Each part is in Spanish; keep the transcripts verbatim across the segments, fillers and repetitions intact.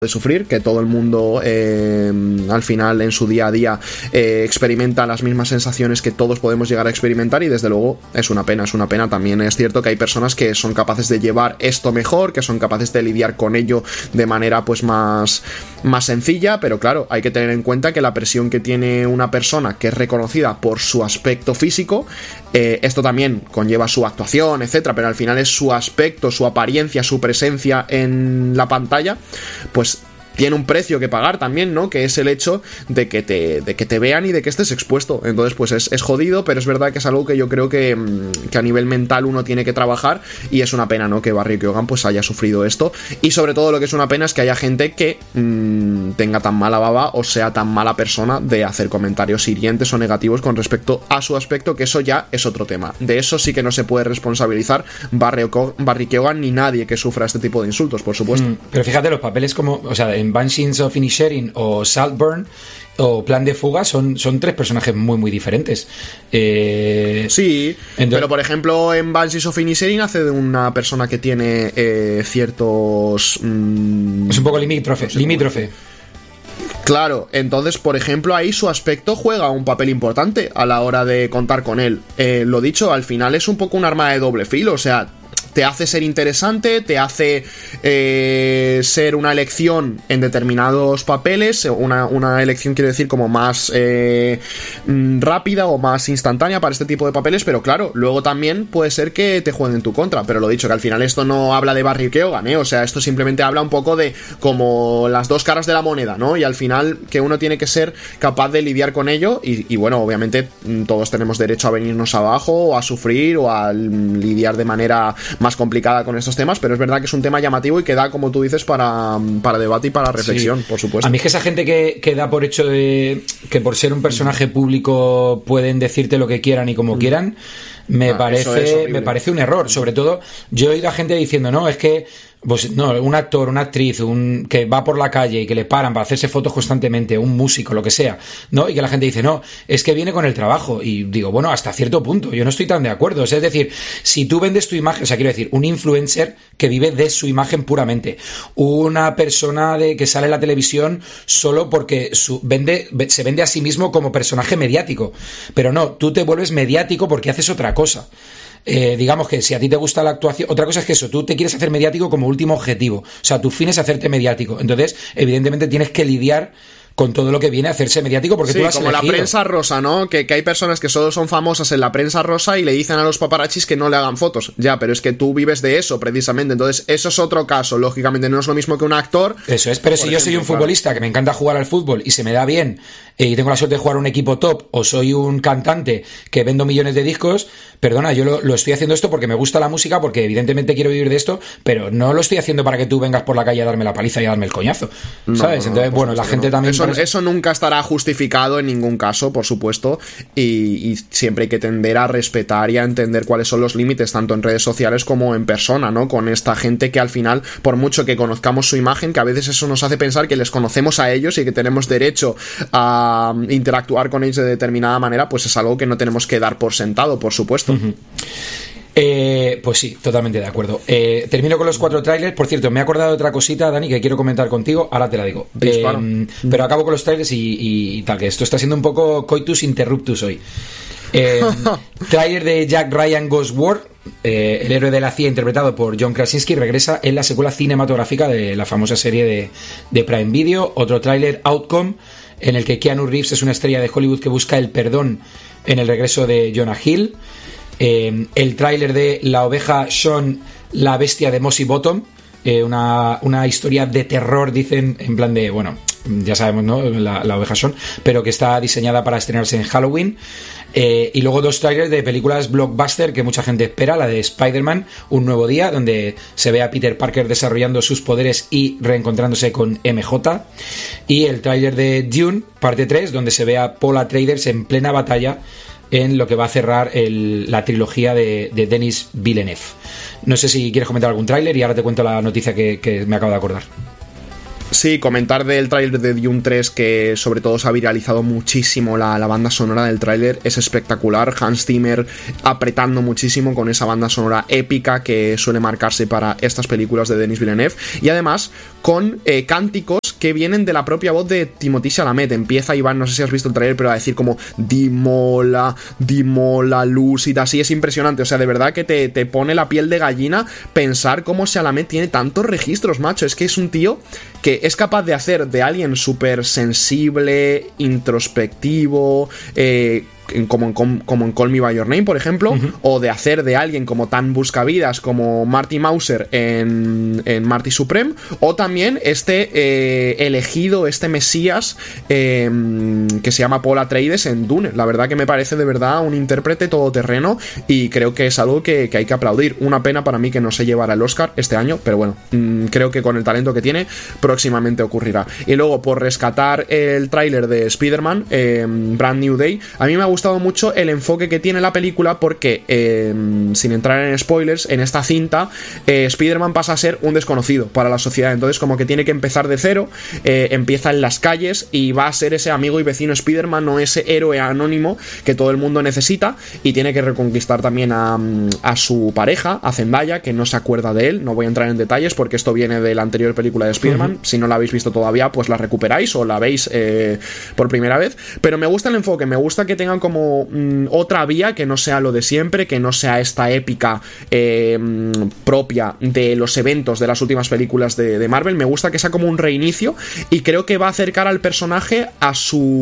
de sufrir, que todo el mundo eh, al final en su día a día eh, experimenta las mismas sensaciones que todos podemos llegar a experimentar, y desde luego es una pena, es una pena. También es cierto que hay personas que son capaces de llevar esto mejor, que son capaces de lidiar con ello de manera pues más, más sencilla, pero claro, hay que tener en cuenta que la presión que tiene una persona que es reconocida por su aspecto físico, eh, esto también conlleva su actuación, etcétera, pero al final es su aspecto, su apariencia, su presencia en la pantalla, pues tiene un precio que pagar también, ¿no? Que es el hecho de que te, de que te vean y de que estés expuesto. Entonces, pues es, es jodido, pero es verdad que es algo que yo creo que, que a nivel mental uno tiene que trabajar, y es una pena, ¿no? Que Barry Keoghan pues haya sufrido esto, y sobre todo lo que es una pena es que haya gente que mmm, tenga tan mala baba o sea tan mala persona de hacer comentarios hirientes o negativos con respecto a su aspecto, que eso ya es otro tema. De eso sí que no se puede responsabilizar Barry, Barry Keoghan ni nadie que sufra este tipo de insultos, por supuesto. Mm, pero fíjate, los papeles como, o sea, en Banshees of Inisherin o Saltburn o Plan de Fuga son, son tres personajes muy muy diferentes. Eh, sí, entonces, pero por ejemplo en Banshees of Inisherin hace de una persona que tiene eh, ciertos... Mmm, es un poco limítrofe, no sé limítrofe. Claro, entonces, por ejemplo, ahí su aspecto juega un papel importante a la hora de contar con él. Eh, lo dicho, al final es un poco un arma de doble filo, o sea, te hace ser interesante, te hace eh, ser una elección en determinados papeles, una, una elección quiero decir como más eh, rápida o más instantánea para este tipo de papeles, pero claro, luego también puede ser que te jueguen en tu contra, pero lo dicho, que al final esto no habla de Barry Keoghan, ¿eh? O sea, esto simplemente habla un poco de como las dos caras de la moneda, ¿no? Y al final que uno tiene que ser capaz de lidiar con ello, y, y bueno, obviamente todos tenemos derecho a venirnos abajo o a sufrir o a lidiar de manera más complicada con estos temas, pero es verdad que es un tema llamativo y que da, como tú dices, para, para debate y para reflexión, sí, por supuesto. A mí es que esa gente que, que da por hecho de que por ser un personaje público pueden decirte lo que quieran y como mm. quieran, me, ah, parece, me parece un error. Sobre todo, yo he oído a gente diciendo, no, es que pues no, un actor, una actriz, un que va por la calle y que le paran para hacerse fotos constantemente, un músico, lo que sea, ¿no? Y que la gente dice, no, es que viene con el trabajo. Y digo, bueno, hasta cierto punto, yo no estoy tan de acuerdo. O sea, es decir, si tú vendes tu imagen, o sea, quiero decir, un influencer que vive de su imagen puramente, una persona de que sale en la televisión solo porque su, vende, se vende a sí mismo como personaje mediático. Pero no, tú te vuelves mediático porque haces otra cosa. Eh, digamos que si a ti te gusta la actuación, otra cosa es que eso, tú te quieres hacer mediático como último objetivo, o sea, tu fin es hacerte mediático, entonces evidentemente tienes que lidiar con todo lo que viene a hacerse mediático porque sí, tú lo has como elegido. La prensa rosa, ¿no? Que, que hay personas que solo son famosas en la prensa rosa y le dicen a los paparachis que no le hagan fotos. Ya, pero es que tú vives de eso, precisamente. Entonces, eso es otro caso. Lógicamente, no es lo mismo que un actor. Eso es, pero si ejemplo, yo soy un futbolista claro. que me encanta jugar al fútbol y se me da bien eh, y tengo la suerte de jugar a un equipo top, o soy un cantante que vendo millones de discos, perdona, yo lo, lo estoy haciendo esto porque me gusta la música, porque evidentemente quiero vivir de esto, pero no lo estoy haciendo para que tú vengas por la calle a darme la paliza y a darme el coñazo, no, ¿sabes? No, Entonces, no, bueno, la gente no. también... Eso, parece... eso nunca estará justificado en ningún caso, por supuesto, y, y siempre hay que tender a respetar y a entender cuáles son los límites, tanto en redes sociales como en persona, ¿no? Con esta gente que al final, por mucho que conozcamos su imagen, que a veces eso nos hace pensar que les conocemos a ellos y que tenemos derecho a interactuar con ellos de determinada manera, pues es algo que no tenemos que dar por sentado, por supuesto. Uh-huh. Eh, pues sí, totalmente de acuerdo. Eh, termino con los cuatro trailers. Por cierto, me he acordado de otra cosita, Dani, que quiero comentar contigo. Ahora te la digo. Eh, pero acabo con los trailers y, y, y tal, que esto está siendo un poco coitus interruptus hoy. Eh, trailer de Jack Ryan Ghost War. Eh, el héroe de la C I A interpretado por John Krasinski regresa en la secuela cinematográfica de la famosa serie de, de Prime Video. Otro tráiler, Outcome, en el que Keanu Reeves es una estrella de Hollywood que busca el perdón en el regreso de Jonah Hill. Eh, el tráiler de La oveja Sean, la bestia de Mossy Bottom, eh, una, una historia de terror, dicen, en plan de, bueno, ya sabemos, ¿no? La, la oveja Sean, pero que está diseñada para estrenarse en Halloween. Eh, y luego dos trailers de películas blockbuster que mucha gente espera, la de Spider-Man, Un nuevo día, donde se ve a Peter Parker desarrollando sus poderes y reencontrándose con M J, y el tráiler de Dune, parte tres, donde se ve a Paul Atreides en plena batalla en lo que va a cerrar el, la trilogía de, de Denis Villeneuve. No sé si quieres comentar algún tráiler y ahora te cuento la noticia que, que me acabo de acordar. Sí, comentar del tráiler de Dune tres, que sobre todo se ha viralizado muchísimo la, la banda sonora del tráiler, es espectacular. Hans Zimmer apretando muchísimo con esa banda sonora épica que suele marcarse para estas películas de Denis Villeneuve, y además con eh, cánticos que vienen de la propia voz de Timothée Chalamet. Empieza Iván, no sé si has visto el trailer, pero a decir como Dimola, Dimola, Lucida, así es impresionante. O sea, de verdad que te, te pone la piel de gallina pensar cómo Chalamet tiene tantos registros, macho. Es que es un tío que es capaz de hacer de alguien súper sensible, introspectivo, eh, como en, como en Call Me By Your Name, por ejemplo, uh-huh. o de hacer de alguien como tan buscavidas como Marty Mauser en, en Marty Supreme, o también este eh, elegido, este mesías eh, que se llama Paul Atreides en Dune. La verdad que me parece de verdad un intérprete todoterreno y creo que es algo que, que hay que aplaudir. Una pena para mí que no se llevara el Oscar este año, pero bueno, mmm, creo que con el talento que tiene próximamente ocurrirá. Y luego, por rescatar el tráiler de Spider-Man, eh, Brand New Day, a mí me ha gustado mucho el enfoque que tiene la película porque, eh, sin entrar en spoilers, en esta cinta eh, Spider-Man pasa a ser un desconocido para la sociedad, entonces como que tiene que empezar de cero, eh, empieza en las calles y va a ser ese amigo y vecino Spider-Man, no ese héroe anónimo que todo el mundo necesita, y tiene que reconquistar también a, a su pareja, a Zendaya, que no se acuerda de él. No voy a entrar en detalles porque esto viene de la anterior película de Spider-Man. Uh-huh. Si no la habéis visto todavía, pues la recuperáis o la veis eh, por primera vez, pero me gusta el enfoque, me gusta que tengan como mmm, otra vía, que no sea lo de siempre, que no sea esta épica eh, propia de los eventos de las últimas películas de, de Marvel. Me gusta que sea como un reinicio y creo que va a acercar al personaje a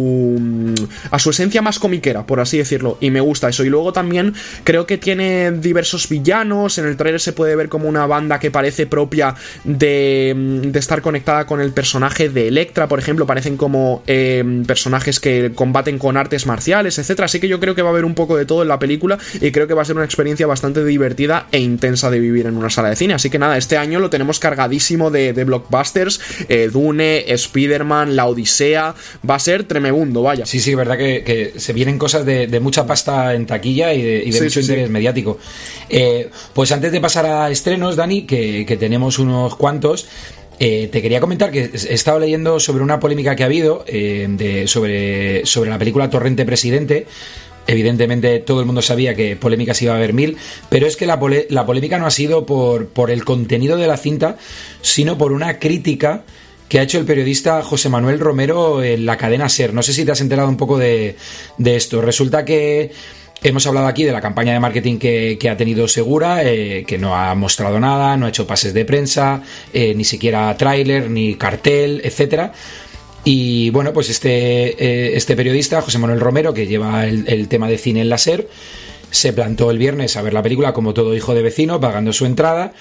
su a su esencia más comiquera, por así decirlo, y me gusta eso. Y luego también creo que tiene diversos villanos. En el trailer se puede ver como una banda que parece propia de, de estar conectada con el personaje de Elektra, por ejemplo. Parecen como eh, personajes que combaten con artes marciales, etcétera. Así que yo creo que va a haber un poco de todo en la película y creo que va a ser una experiencia bastante divertida e intensa de vivir en una sala de cine. Así que nada, este año lo tenemos cargadísimo de, de blockbusters, eh, Dune, Spider-Man, La Odisea. Va a ser tremebundo, vaya. Sí, sí, verdad que, que se vienen cosas de, de mucha pasta en taquilla y de, y de sí, mucho sí, interés sí. mediático. Eh, pues antes de pasar a estrenos, Dani, que, que tenemos unos cuantos, Eh, te quería comentar que he estado leyendo sobre una polémica que ha habido eh, de, sobre, sobre la película Torrente Presidente. Evidentemente todo el mundo sabía que polémicas iba a haber mil, pero es que la, pole, la polémica no ha sido por, por el contenido de la cinta, sino por una crítica que ha hecho el periodista José Manuel Romero en la cadena SER. No sé si te has enterado un poco de, de esto. Resulta que hemos hablado aquí de la campaña de marketing que, que ha tenido Segura, eh, que no ha mostrado nada, no ha hecho pases de prensa, eh, ni siquiera tráiler, ni cartel, etcétera. Y bueno, pues este, eh, este periodista, José Manuel Romero, que lleva el, el tema de cine en la SER, se plantó el viernes a ver la película como todo hijo de vecino, pagando su entrada,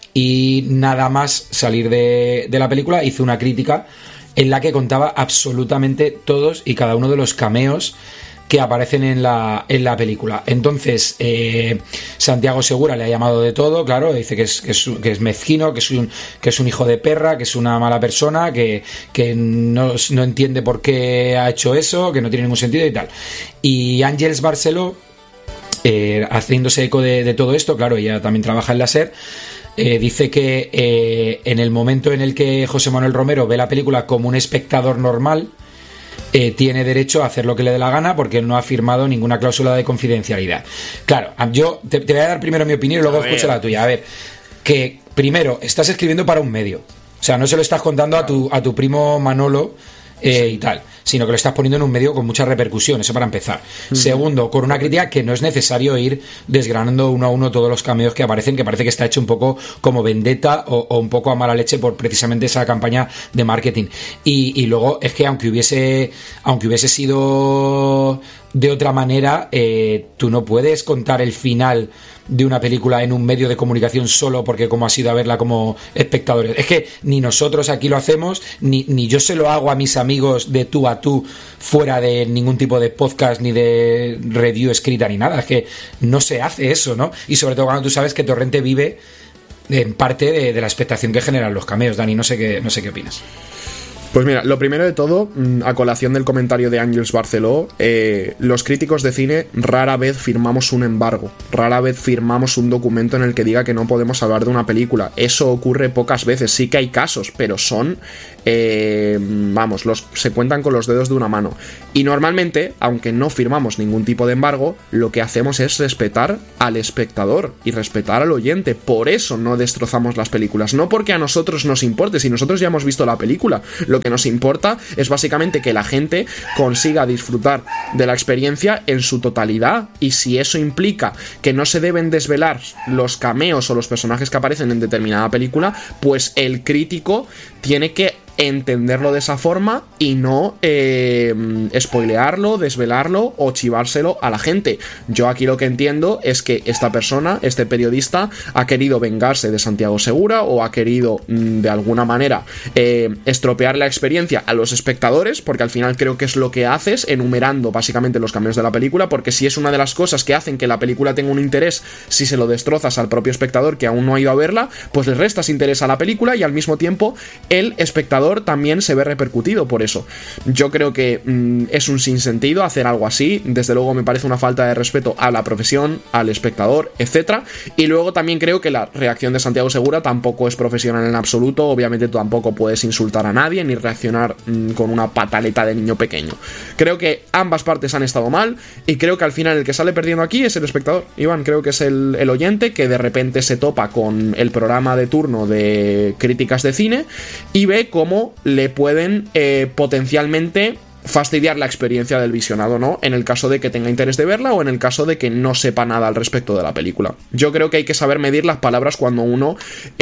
y nada más salir de, de la película hizo una crítica en la que contaba absolutamente todos y cada uno de los cameos que aparecen en la, en la película. Entonces, eh, Santiago Segura le ha llamado de todo, claro, dice que es, que es, que es mezquino, que es, un, que es un hijo de perra, que es una mala persona, que, que no, no entiende por qué ha hecho eso, que no tiene ningún sentido y tal. Y Ángeles Barceló, eh, haciéndose eco de, de todo esto, claro, ella también trabaja en la SER, Eh, dice que eh, en el momento en el que José Manuel Romero ve la película como un espectador normal, Eh, tiene derecho a hacer lo que le dé la gana porque él no ha firmado ninguna cláusula de confidencialidad. Claro, yo te, te voy a dar primero mi opinión y luego escucho la tuya. A ver, que primero, estás escribiendo para un medio. O sea, no se lo estás contando a tu, a tu primo Manolo eh, y tal, sino que lo estás poniendo en un medio con mucha repercusión, eso para empezar. Uh-huh. Segundo, con una crítica que no es necesario ir desgranando uno a uno todos los cameos que aparecen, que parece que está hecho un poco como vendetta o, o un poco a mala leche por precisamente esa campaña de marketing. Y, y luego es que aunque hubiese aunque hubiese sido de otra manera, eh, tú no puedes contar el final de una película en un medio de comunicación solo porque como has ido a verla como espectadores. Es que ni nosotros aquí lo hacemos, ni, ni yo se lo hago a mis amigos de tú a tú fuera de ningún tipo de podcast ni de review escrita ni nada. Es que no se hace eso, ¿no? Y sobre todo cuando tú sabes que Torrente vive en parte de, de la expectación que generan los cameos. Dani, no sé qué, no sé qué opinas. Pues mira, lo primero de todo, a colación del comentario de Ángels Barceló, eh, los críticos de cine rara vez firmamos un embargo, rara vez firmamos un documento en el que diga que no podemos hablar de una película. Eso ocurre pocas veces, sí que hay casos, pero son, eh, vamos, los, se cuentan con los dedos de una mano. Y normalmente, aunque no firmamos ningún tipo de embargo, lo que hacemos es respetar al espectador y respetar al oyente. Por eso no destrozamos las películas, no porque a nosotros nos importe, si nosotros ya hemos visto la película, lo que nos importa es básicamente que la gente consiga disfrutar de la experiencia en su totalidad, y si eso implica que no se deben desvelar los cameos o los personajes que aparecen en determinada película, pues el crítico tiene que entenderlo de esa forma y no eh, spoilearlo, desvelarlo o chivárselo a la gente. Yo aquí lo que entiendo es que esta persona, este periodista, ha querido vengarse de Santiago Segura o ha querido mm, de alguna manera eh, estropear la experiencia a los espectadores, porque al final creo que es lo que haces, enumerando básicamente los cambios de la película, porque si es una de las cosas que hacen que la película tenga un interés, si se lo destrozas al propio espectador que aún no ha ido a verla, pues le restas interés a la película y al mismo tiempo el espectador también se ve repercutido por eso. Yo creo que mmm, es un sinsentido hacer algo así. Desde luego me parece una falta de respeto a la profesión, al espectador, etcétera. Y luego también creo que la reacción de Santiago Segura tampoco es profesional en absoluto. Obviamente tampoco puedes insultar a nadie ni reaccionar mmm, con una pataleta de niño pequeño. Creo que ambas partes han estado mal y creo que al final el que sale perdiendo aquí es el espectador. Iván, creo que es el, el oyente que de repente se topa con el programa de turno de críticas de cine y ve cómo le pueden eh, potencialmente fastidiar la experiencia del visionado, ¿no? En el caso de que tenga interés de verla o en el caso de que no sepa nada al respecto de la película. Yo creo que hay que saber medir las palabras cuando uno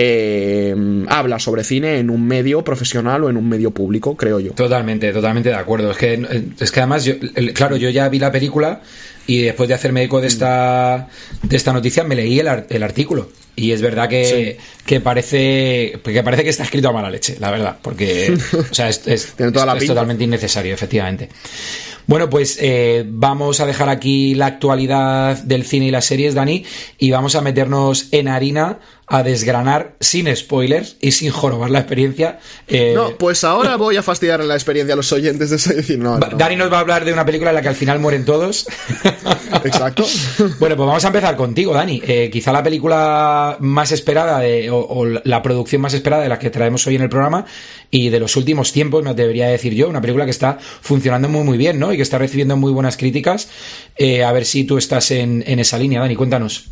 eh, habla sobre cine en un medio profesional o en un medio público, creo yo. Totalmente, totalmente de acuerdo. Es que, es que además, yo, claro, yo ya vi la película y después de hacerme eco de esta, de esta noticia me leí el, el artículo. Y es verdad que, sí. que parece que parece que está escrito a mala leche, la verdad, porque o sea, es, es, Tiene toda la es, es totalmente innecesario, efectivamente. Bueno, pues eh, vamos a dejar aquí la actualidad del cine y las series, Dani, y vamos a meternos en harina a desgranar sin spoilers y sin jorobar la experiencia. Eh... No, pues ahora voy a fastidiar la experiencia a los oyentes de ese decir, no, no, no. Dani nos va a hablar de una película en la que al final mueren todos. Exacto. Bueno, pues vamos a empezar contigo, Dani. Eh, quizá la película más esperada de, o, o la producción más esperada de la que traemos hoy en el programa y de los últimos tiempos, me debería decir yo, una película que está funcionando muy muy bien, ¿no? Y que está recibiendo muy buenas críticas. Eh, a ver si tú estás en, en esa línea, Dani, cuéntanos.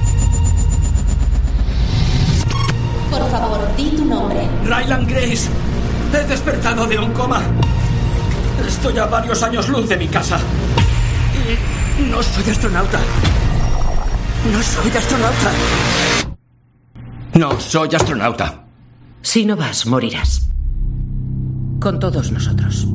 Por favor, di tu nombre. Ryland Grace. He despertado de un coma. Estoy a varios años luz de mi casa. Y no soy astronauta. No soy astronauta. No soy astronauta. Si no vas, morirás. Con todos nosotros.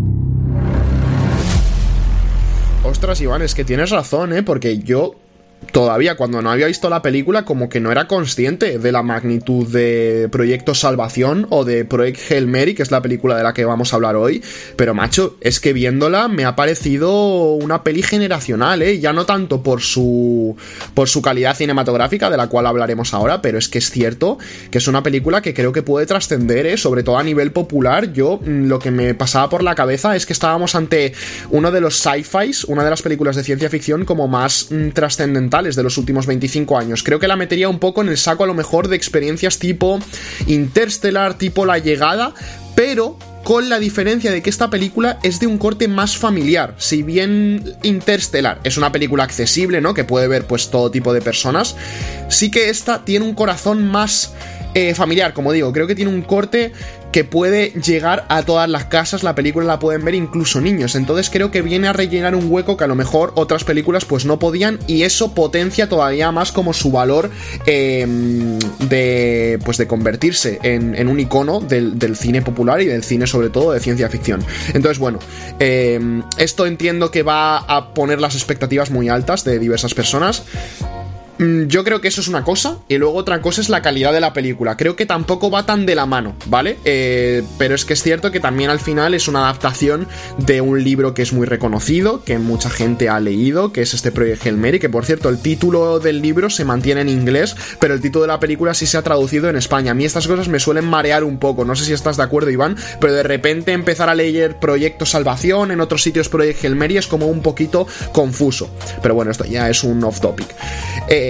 Ostras, Iván, es que tienes razón, ¿eh? Porque yo todavía cuando no había visto la película como que no era consciente de la magnitud de Proyecto Salvación o de Project Hail Mary, que es la película de la que vamos a hablar hoy, pero macho, es que viéndola me ha parecido una peli generacional, ¿eh? Ya no tanto por su por su calidad cinematográfica, de la cual hablaremos ahora, pero es que es cierto que es una película que creo que puede trascender, ¿eh? Sobre todo a nivel popular. Yo lo que me pasaba por la cabeza es que estábamos ante uno de los sci-fis, una de las películas de ciencia ficción como más mm, trascendentales de los últimos veinticinco años. Creo que la metería un poco en el saco a lo mejor de experiencias tipo Interstellar, tipo La Llegada, pero con la diferencia de que esta película es de un corte más familiar. Si bien Interstellar es una película accesible, ¿no? Que puede ver pues todo tipo de personas, sí que esta tiene un corazón más eh, familiar, como digo. Creo que tiene un corte que puede llegar a todas las casas. La película la pueden ver incluso niños, entonces creo que viene a rellenar un hueco que a lo mejor otras películas pues no podían, y eso potencia todavía más como su valor eh, de pues de convertirse en, en un icono del, del cine popular y del cine sobre todo de ciencia ficción. Entonces bueno, eh, esto entiendo que va a poner las expectativas muy altas de diversas personas. Yo creo que eso es una cosa, y luego otra cosa es la calidad de la película. Creo que tampoco va tan de la mano, ¿vale? Eh, pero es que es cierto que también al final es una adaptación de un libro que es muy reconocido, que mucha gente ha leído, que es este Project Hail Mary, que por cierto el título del libro se mantiene en inglés, pero el título de la película sí se ha traducido en España. A mí estas cosas me suelen marear un poco, no sé si estás de acuerdo, Iván, pero de repente empezar a leer Proyecto Salvación, en otros sitios Project Hail Mary, es como un poquito confuso. Pero bueno, esto ya es un off topic. Eh,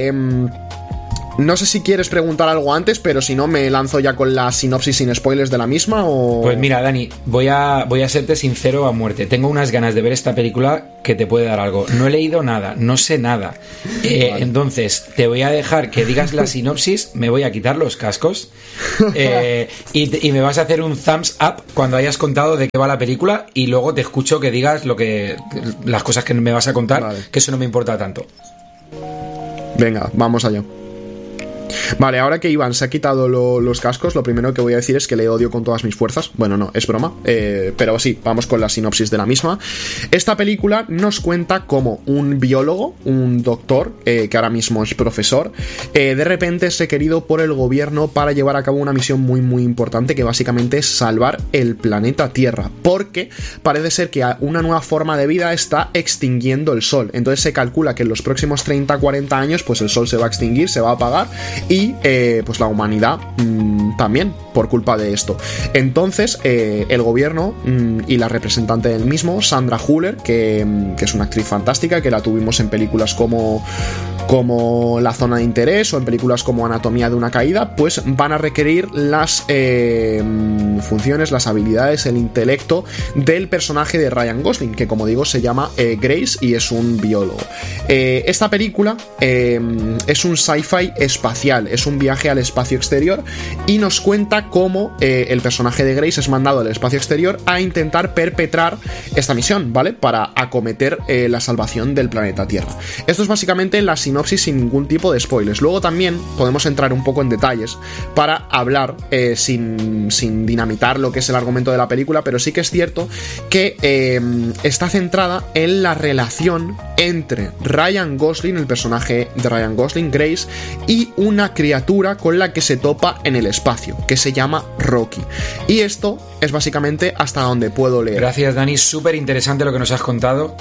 No sé si quieres preguntar algo antes, pero si no me lanzo ya con la sinopsis sin spoilers de la misma o... Pues mira, Dani, voy a, voy a serte sincero a muerte. Tengo unas ganas de ver esta película que te puede dar algo. No he leído nada, no sé nada. Eh, vale. Entonces, te voy a dejar que digas la sinopsis, me voy a quitar los cascos eh, y, y me vas a hacer un thumbs up cuando hayas contado de qué va la película y luego te escucho que digas lo que las cosas que me vas a contar, vale. Que eso no me importa tanto. Venga, vamos allá. Vale, ahora que Iván se ha quitado lo, los cascos, lo primero que voy a decir es que le odio con todas mis fuerzas. Bueno, no, es broma, eh, pero sí, vamos con la sinopsis de la misma. Esta película nos cuenta cómo un biólogo, un doctor, eh, que ahora mismo es profesor, eh, de repente es requerido por el gobierno para llevar a cabo una misión muy muy importante, que básicamente es salvar el planeta Tierra, porque parece ser que una nueva forma de vida está extinguiendo el sol. Entonces se calcula que en los próximos treinta a cuarenta años pues el sol se va a extinguir, se va a apagar y eh, pues la humanidad mmm, también por culpa de esto. Entonces eh, el gobierno mmm, y la representante del mismo, Sandra Hüller, que, mmm, que es una actriz fantástica, que la tuvimos en películas como como La Zona de Interés o en películas como Anatomía de una Caída, pues van a requerir las eh, funciones, las habilidades, el intelecto del personaje de Ryan Gosling, que como digo se llama eh, Grace y es un biólogo. Eh, esta película eh, es un sci-fi espacial, es un viaje al espacio exterior y nos cuenta cómo eh, el personaje de Grace es mandado al espacio exterior a intentar perpetrar esta misión, ¿vale? Para acometer eh, la salvación del planeta Tierra. Esto es básicamente la sinopsis sin ningún tipo de spoilers. Luego también podemos entrar un poco en detalles para hablar eh, sin, sin dinamitar lo que es el argumento de la película, pero sí que es cierto que eh, está centrada en la relación entre Ryan Gosling, el personaje de Ryan Gosling, Grace, y una criatura con la que se topa en el espacio, que se llama Rocky. Y esto es básicamente hasta donde puedo leer. Gracias, Dani, súper interesante lo que nos has contado.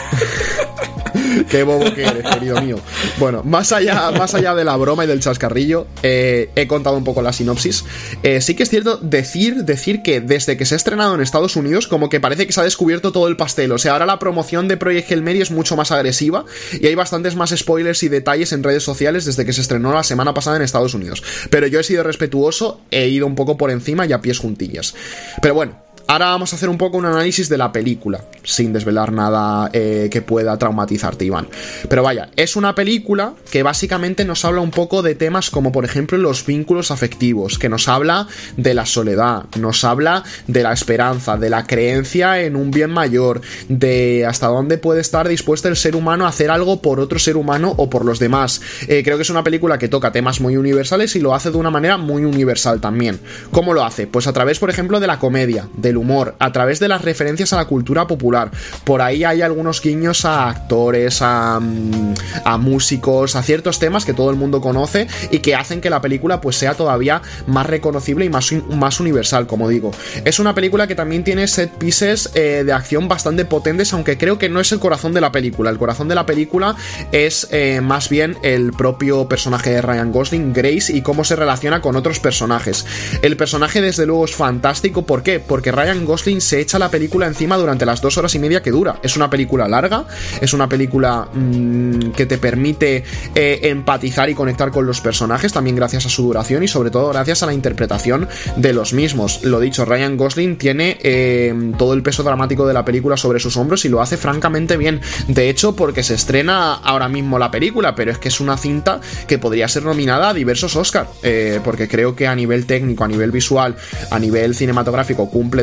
Qué bobo que eres, querido mío. Bueno, más allá, más allá de la broma y del chascarrillo, eh, he contado un poco la sinopsis. Eh, sí que es cierto decir, decir que desde que se ha estrenado en Estados Unidos, como que parece que se ha descubierto todo el pastel. O sea, ahora la promoción de Project Hail Mary es mucho más agresiva y hay bastantes más spoilers y detalles en redes sociales desde que se estrenó la semana pasada en Estados Unidos. Pero yo he sido respetuoso, he ido un poco por encima y a pies juntillas. Pero bueno, ahora vamos a hacer un poco un análisis de la película, sin desvelar nada eh, que pueda traumatizarte, Iván. Pero vaya, es una película que básicamente nos habla un poco de temas como, por ejemplo, los vínculos afectivos, que nos habla de la soledad, nos habla de la esperanza, de la creencia en un bien mayor, de hasta dónde puede estar dispuesto el ser humano a hacer algo por otro ser humano o por los demás. Eh, creo que es una película que toca temas muy universales y lo hace de una manera muy universal también. ¿Cómo lo hace? Pues a través, por ejemplo, de la comedia, del humor, a través de las referencias a la cultura popular. Por ahí hay algunos guiños a actores, a, a músicos, a ciertos temas que todo el mundo conoce y que hacen que la película pues sea todavía más reconocible y más, más universal, como digo. Es una película que también tiene set pieces eh, de acción bastante potentes, aunque creo que no es el corazón de la película. El corazón de la película es eh, más bien el propio personaje de Ryan Gosling, Grace, y cómo se relaciona con otros personajes. El personaje desde luego es fantástico. ¿Por qué? Porque Ryan Gosling se echa la película encima durante las dos horas y media que dura. Es una película larga, es una película mmm, que te permite eh, empatizar y conectar con los personajes, también gracias a su duración y sobre todo gracias a la interpretación de los mismos. Lo dicho, Ryan Gosling tiene eh, todo el peso dramático de la película sobre sus hombros y lo hace francamente bien. De hecho, porque se estrena ahora mismo la película, pero es que es una cinta que podría ser nominada a diversos Oscar, eh, porque creo que a nivel técnico, a nivel visual, a nivel cinematográfico cumple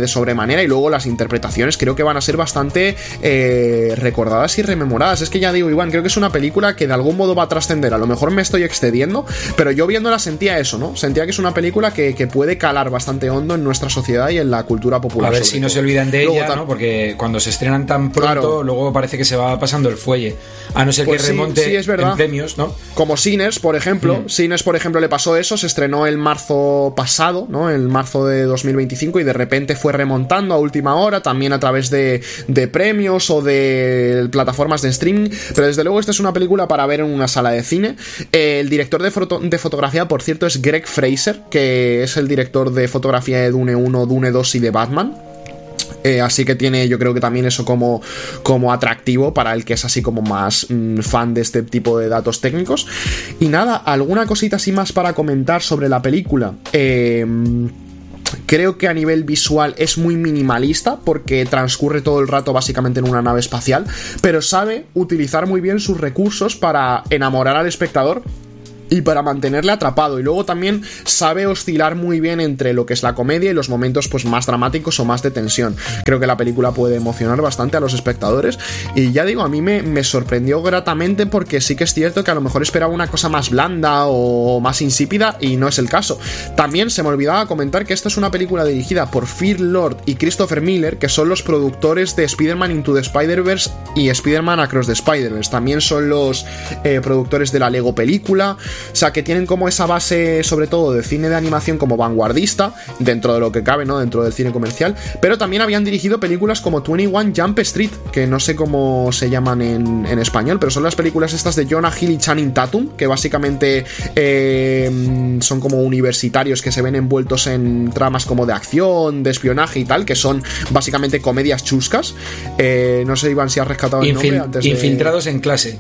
de sobremanera, y luego las interpretaciones creo que van a ser bastante eh, recordadas y rememoradas. Es que ya digo, Iván, creo que es una película que de algún modo va a trascender. A lo mejor me estoy excediendo, pero yo viéndola sentía eso, ¿no? Sentía que es una película que, que puede calar bastante hondo en nuestra sociedad y en la cultura popular. A ver si no se olvidan de ella, ¿no? Porque cuando se estrenan tan pronto, claro, luego parece que se va pasando el fuelle. A no ser pues que remonte sí, sí, es verdad. En premios, ¿no? Como Sinners, por ejemplo. Mm. Sinners, por ejemplo, le pasó eso. Se estrenó el marzo pasado, ¿no? El marzo de dos mil veinticinco, y de repente fue remontando a última hora, también a través de, de premios o de plataformas de streaming. Pero desde luego esta es una película para ver en una sala de cine. Eh, el director de, foto, de fotografía, por cierto, es Greg Fraser, que es el director de fotografía de Dune uno, Dune dos y de Batman. Eh, así que tiene, yo creo que también eso como, como atractivo para el que es así como más mmm, fan de este tipo de datos técnicos. Y nada, alguna cosita así más para comentar sobre la película. Eh... Creo que a nivel visual es muy minimalista, porque transcurre todo el rato básicamente en una nave espacial, pero sabe utilizar muy bien sus recursos para enamorar al espectador y para mantenerle atrapado, y luego también sabe oscilar muy bien entre lo que es la comedia y los momentos pues más dramáticos o más de tensión. Creo que la película puede emocionar bastante a los espectadores, y ya digo, a mí me, me sorprendió gratamente, porque sí que es cierto que a lo mejor esperaba una cosa más blanda o más insípida, y no es el caso. También se me olvidaba comentar que esta es una película dirigida por Phil Lord y Christopher Miller, que son los productores de Spider-Man Into the Spider-Verse y Spider-Man Across the Spider-Verse. También son los eh, productores de la Lego película. O sea, que tienen como esa base, sobre todo, de cine de animación como vanguardista, dentro de lo que cabe, ¿no? Dentro del cine comercial. Pero también habían dirigido películas como veintiuno Jump Street, que no sé cómo se llaman en, en español, pero son las películas estas de Jonah Hill y Channing Tatum, que básicamente eh, son como universitarios que se ven envueltos en tramas como de acción, de espionaje y tal, que son básicamente comedias chuscas. Eh, no sé, Iván, si has rescatado el Infil- nombre antes de... Infiltrados en clase.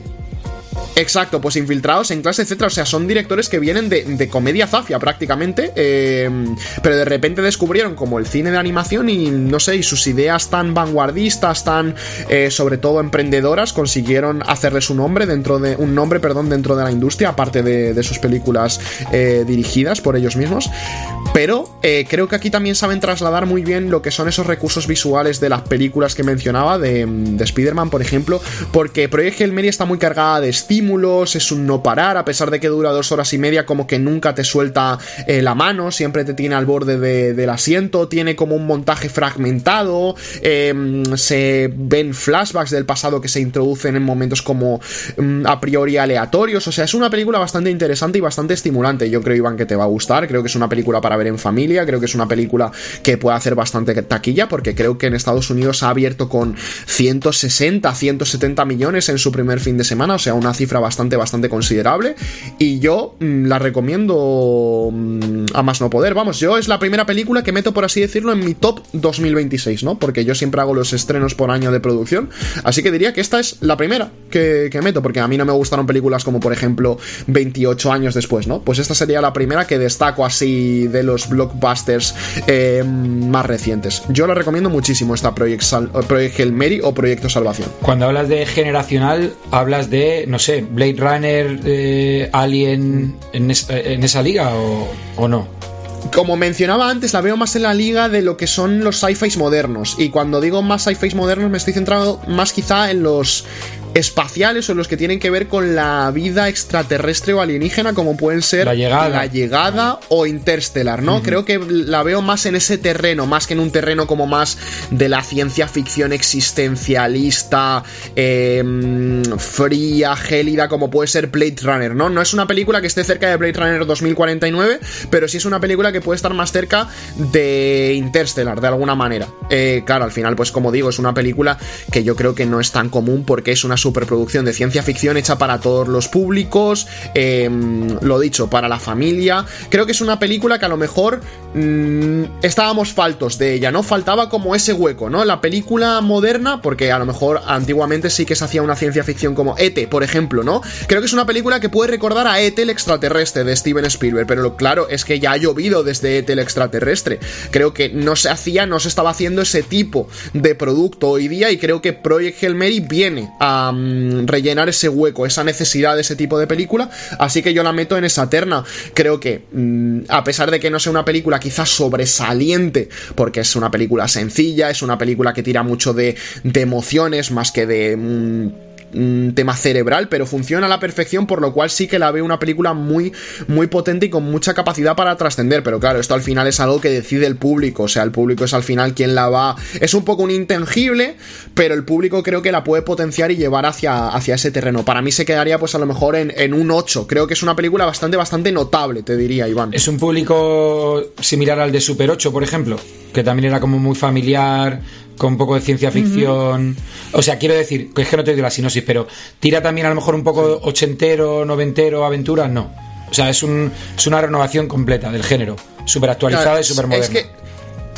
Exacto, pues Infiltrados en clase, etcétera. O sea, son directores que vienen de, de comedia zafia prácticamente, eh, pero de repente descubrieron como el cine de animación y no sé, y sus ideas tan vanguardistas, tan eh, sobre todo emprendedoras, consiguieron hacerles un nombre dentro de un nombre, perdón, dentro de la industria, aparte de, de sus películas eh, dirigidas por ellos mismos. Pero eh, creo que aquí también saben trasladar muy bien lo que son esos recursos visuales de las películas que mencionaba, de, de Spider-Man, por ejemplo, porque Project Hail Mary está muy cargada de estímulos, es un no parar, a pesar de que dura dos horas y media, como que nunca te suelta eh, la mano, siempre te tiene al borde de, del asiento, tiene como un montaje fragmentado, eh, se ven flashbacks del pasado que se introducen en momentos como um, a priori aleatorios. O sea, es una película bastante interesante y bastante estimulante. Yo creo, Iván, que te va a gustar. Creo que es una película para ver en familia, creo que es una película que puede hacer bastante taquilla, porque creo que en Estados Unidos ha abierto con ciento sesenta, ciento setenta millones en su primer fin de semana, o sea, una cifra bastante, bastante considerable, y yo mmm, la recomiendo mmm, a más no poder. Vamos, yo es la primera película que meto, por así decirlo, en mi top dos mil veintiséis, ¿no? Porque yo siempre hago los estrenos por año de producción, así que diría que esta es la primera que, que meto, porque a mí no me gustaron películas como, por ejemplo, veintiocho años después, ¿no? Pues esta sería la primera que destaco así de los blockbusters eh, más recientes. Yo la recomiendo muchísimo, esta Project, Sal- Project Hail Mary o Proyecto Salvación. Cuando hablas de generacional, hablas de, no sé, Blade Runner, eh, Alien, en, es, en esa liga o, o no. Como mencionaba antes, la veo más en la liga de lo que son los sci-fis modernos, y cuando digo más sci-fis modernos me estoy centrando más quizá en los espaciales o en los que tienen que ver con la vida extraterrestre o alienígena, como pueden ser La Llegada, la llegada o Interstellar, ¿no? Uh-huh. Creo que la veo más en ese terreno, más que en un terreno como más de la ciencia ficción existencialista, eh, fría, gélida, como puede ser Blade Runner, ¿no? No es una película que esté cerca de Blade Runner dos mil cuarenta y nueve, pero sí es una película que puede estar más cerca de Interstellar, de alguna manera. Eh, claro, al final, pues como digo, es una película que yo creo que no es tan común, porque es una superproducción de ciencia ficción hecha para todos los públicos, eh, lo dicho, para la familia. Creo que es una película que a lo mejor mmm, estábamos faltos de ella, ¿no? Faltaba como ese hueco, ¿no? La película moderna, porque a lo mejor antiguamente sí que se hacía una ciencia ficción como E T, por ejemplo, ¿no? Creo que es una película que puede recordar a E T el extraterrestre de Steven Spielberg, pero lo claro es que ya ha llovido desde E T el extraterrestre. Creo que no se hacía, no se estaba haciendo ese tipo de producto hoy día, y creo que Project Hail Mary viene a um, rellenar ese hueco, esa necesidad de ese tipo de película, así que yo la meto en esa terna. Creo que um, a pesar de que no sea una película quizás sobresaliente, porque es una película sencilla, es una película que tira mucho de, de emociones más que de um, un tema cerebral, pero funciona a la perfección, por lo cual sí que la veo una película muy muy potente y con mucha capacidad para trascender. Pero claro, esto al final es algo que decide el público, o sea, el público es al final quien la va, es un poco un intangible, pero el público creo que la puede potenciar y llevar hacia, hacia ese terreno. Para mí se quedaría pues a lo mejor en, en un ocho. Creo que es una película bastante bastante notable, te diría, Iván. Es un público similar al de Super ocho, por ejemplo, que también era como muy familiar, con un poco de ciencia ficción. Uh-huh. O sea, quiero decir, que es que no te doy la sinopsis, pero tira también a lo mejor un poco ochentero, noventero, aventura, no. O sea, es un es una renovación completa del género, súper actualizada, claro, y súper moderna. Es que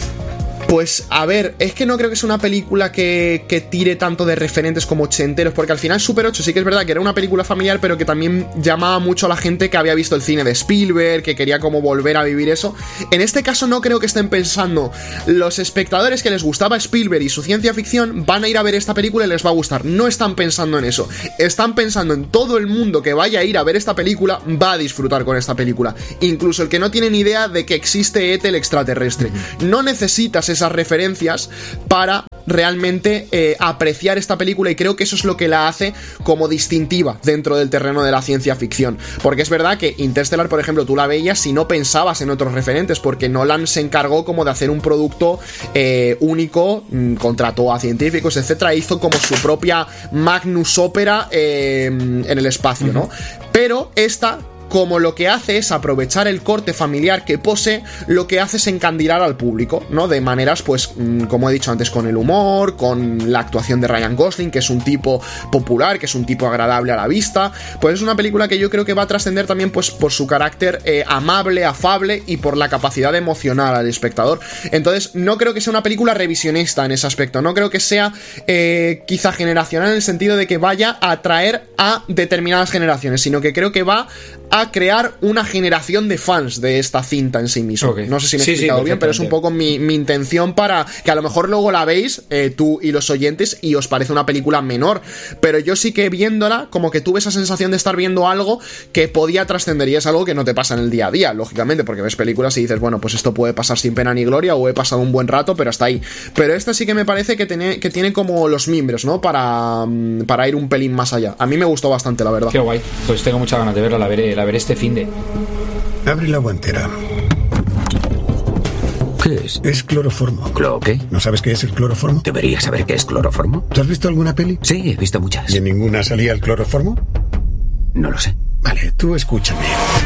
Pues a ver, es que no creo que sea una película que, que tire tanto de referentes como ochenteros, porque al final Super ocho sí que es verdad que era una película familiar, pero que también llamaba mucho a la gente que había visto el cine de Spielberg, que quería como volver a vivir eso. En este caso no creo que estén pensando, los espectadores que les gustaba Spielberg y su ciencia ficción van a ir a ver esta película y les va a gustar. No están pensando en eso, están pensando en todo el mundo que vaya a ir a ver esta película va a disfrutar con esta película, incluso el que no tiene ni idea de que existe E T el extraterrestre. No necesitas esas referencias para realmente eh, apreciar esta película, y creo que eso es lo que la hace como distintiva dentro del terreno de la ciencia ficción, porque es verdad que Interstellar, por ejemplo, tú la veías y no pensabas en otros referentes, porque Nolan se encargó como de hacer un producto eh, único, mmm, contrató a científicos, etcétera, e hizo como su propia Magnus Opera eh, en el espacio, ¿no? Pero esta, como lo que hace es aprovechar el corte familiar que posee, lo que hace es encandilar al público, ¿no? De maneras, pues, como he dicho antes, con el humor, con la actuación de Ryan Gosling, que es un tipo popular, que es un tipo agradable a la vista. Pues es una película que yo creo que va a trascender también, pues, por su carácter eh, amable, afable, y por la capacidad de emocionar al espectador. Entonces, no creo que sea una película revisionista en ese aspecto, no creo que sea eh, quizá generacional en el sentido de que vaya a atraer a determinadas generaciones, sino que creo que va a crear una generación de fans de esta cinta en sí mismo. Okay. No sé si me he sí, explicado sí, bien, pero es un poco mi, mi intención, para que a lo mejor luego la veis eh, tú y los oyentes y os parece una película menor, pero yo sí que viéndola como que tuve esa sensación de estar viendo algo que podía trascender, y es algo que no te pasa en el día a día, lógicamente, porque ves películas y dices, bueno, pues esto puede pasar sin pena ni gloria, o he pasado un buen rato, pero hasta ahí. Pero esta sí que me parece que tiene, que tiene como los mimbres, ¿no? Para, para ir un pelín más allá. A mí me gustó bastante, la verdad. Qué guay. Pues tengo muchas ganas de verla, la veré, la veré este fin de... Abre la guantera. ¿Qué es? Es cloroformo. ¿Clo qué? ¿No sabes qué es el cloroformo? ¿Deberías saber qué es cloroformo? ¿Tú has visto alguna peli? Sí, he visto muchas. ¿Y en ninguna salía el cloroformo? No lo sé. Vale, tú escúchame.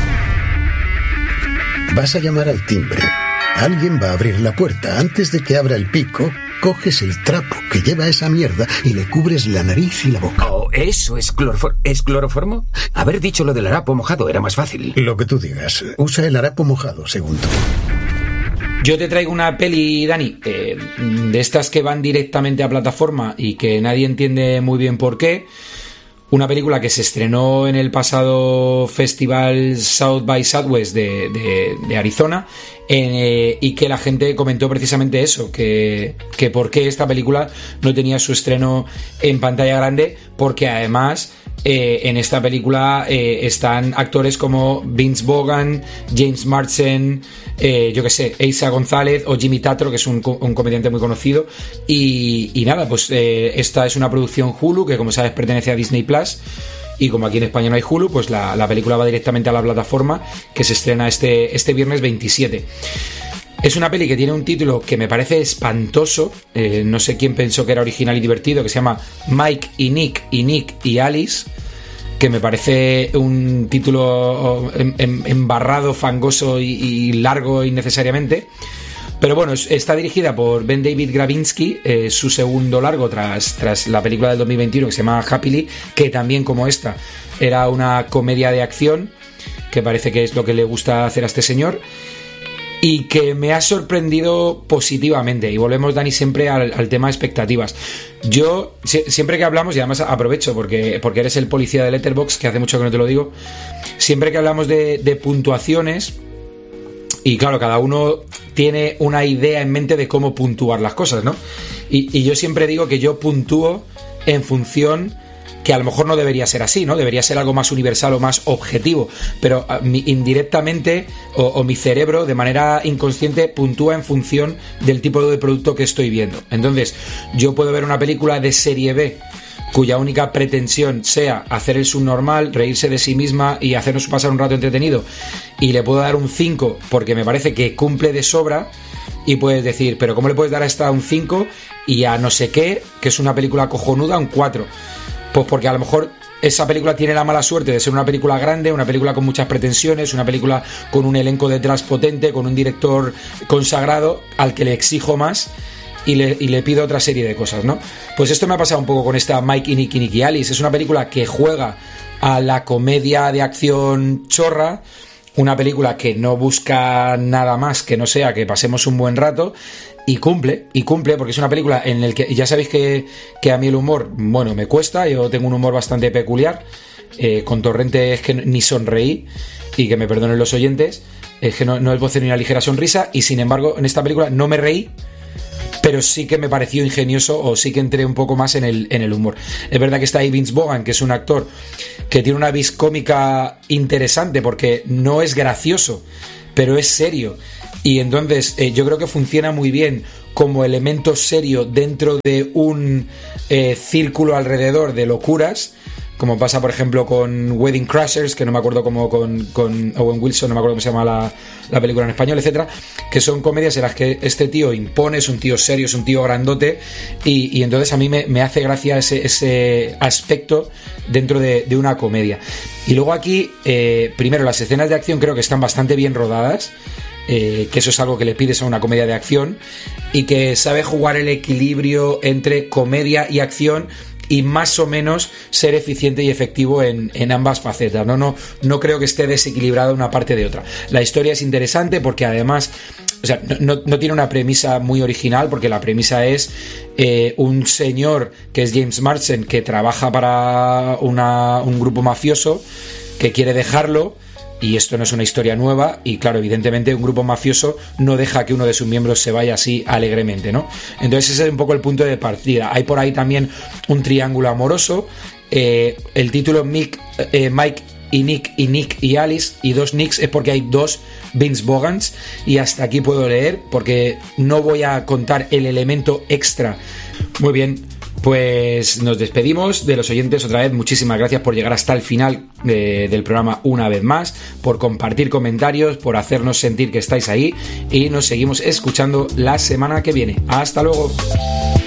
Vas a llamar al timbre. Alguien va a abrir la puerta. Antes de que abra el pico, coges el trapo que lleva esa mierda y le cubres la nariz y la boca. Oh, ¿eso es cloroformo? ¿Es cloroformo? Haber dicho lo del harapo mojado era más fácil. Lo que tú digas. Usa el harapo mojado, según tú. Yo te traigo una peli, Dani, eh, de estas que van directamente a plataforma y que nadie entiende muy bien por qué. Una película que se estrenó en el pasado Festival South by Southwest de, de, de Arizona, eh, y que la gente comentó precisamente eso, que, que por qué esta película no tenía su estreno en pantalla grande, porque además eh, en esta película eh, están actores como Vince Vaughn, James Marsden, eh, yo que sé, Eiza González o Jimmy Tatro, que es un, un comediante muy conocido, y, y nada, pues eh, esta es una producción Hulu, que como sabes pertenece a Disney Plus, y como aquí en España no hay Hulu, pues la, la película va directamente a la plataforma, que se estrena este, este viernes veintisiete. Es una peli que tiene un título que me parece espantoso, eh, no sé quién pensó que era original y divertido, que se llama Mike y Nick y Nick y Alice, que me parece un título embarrado, fangoso y, y largo innecesariamente. Pero bueno, está dirigida por Ben David Gravinsky, eh, su segundo largo tras, tras la película del dos mil veintiuno que se llama Happily, que también, como esta, era una comedia de acción, que parece que es lo que le gusta hacer a este señor, y que me ha sorprendido positivamente. Y volvemos, Dani, siempre al, al tema expectativas. Yo, si, siempre que hablamos, y además aprovecho porque, porque eres el policía de Letterboxd, que hace mucho que no te lo digo, siempre que hablamos de, de puntuaciones, y claro, cada uno tiene una idea en mente de cómo puntuar las cosas, ¿no? Y, y yo siempre digo que yo puntúo en función que a lo mejor no debería ser así, ¿no? Debería ser algo más universal o más objetivo, pero uh, mi, indirectamente o, o mi cerebro de manera inconsciente puntúa en función del tipo de producto que estoy viendo. Entonces, yo puedo ver una película de serie B cuya única pretensión sea hacer el subnormal, reírse de sí misma y hacernos pasar un rato entretenido, y le puedo dar un cinco porque me parece que cumple de sobra, y puedes decir, pero ¿cómo le puedes dar a esta un cinco y a no sé qué, que es una película cojonuda, un cuatro? Pues porque a lo mejor esa película tiene la mala suerte de ser una película grande, una película con muchas pretensiones, una película con un elenco detrás potente, con un director consagrado al que le exijo más y le, y le pido otra serie de cosas, ¿no? Pues esto me ha pasado un poco con esta Mike y Nicky Nicky Alice. Es una película que juega a la comedia de acción chorra, una película que no busca nada más que no sea que pasemos un buen rato, y cumple, y cumple, porque es una película en la que ya sabéis que, que a mí el humor, bueno, me cuesta, yo tengo un humor bastante peculiar, eh, con Torrente es que ni sonreí, y que me perdonen los oyentes, es que no, no es voz ni una ligera sonrisa, y sin embargo en esta película no me reí, pero sí que me pareció ingenioso, o sí que entré un poco más en el, en el humor. Es verdad que está ahí Vince Vaughn, que es un actor que tiene una vis cómica interesante, porque no es gracioso, pero es serio, y entonces eh, yo creo que funciona muy bien como elemento serio dentro de un eh, círculo alrededor de locuras, como pasa por ejemplo con Wedding Crashers, que no me acuerdo cómo, con, con Owen Wilson, no me acuerdo cómo se llama la, la película en español, etcétera, que son comedias en las que este tío impone, es un tío serio, es un tío grandote, y, y entonces a mí me, me hace gracia ese, ese aspecto dentro de, de una comedia. Y luego aquí, eh, primero, las escenas de acción creo que están bastante bien rodadas, eh, que eso es algo que le pides a una comedia de acción, y que sabe jugar el equilibrio entre comedia y acción, y más o menos ser eficiente y efectivo en, en ambas facetas, ¿no? No, no creo que esté desequilibrada una parte de otra. La historia es interesante porque además, o sea, no, no tiene una premisa muy original, porque la premisa es eh, un señor que es James Marsden, que trabaja para una, un grupo mafioso que quiere dejarlo. Y esto no es una historia nueva, y claro, evidentemente un grupo mafioso no deja que uno de sus miembros se vaya así alegremente, ¿no? Entonces ese es un poco el punto de partida. Hay por ahí también un triángulo amoroso, eh, el título Mick, eh, Mike y Nick y Nick y Alice, y dos Nicks es porque hay dos Vince Vaughns, y hasta aquí puedo leer porque no voy a contar el elemento extra. Muy bien, pues nos despedimos de los oyentes otra vez. Muchísimas gracias por llegar hasta el final de, del programa una vez más, por compartir comentarios, por hacernos sentir que estáis ahí, y nos seguimos escuchando la semana que viene. Hasta luego.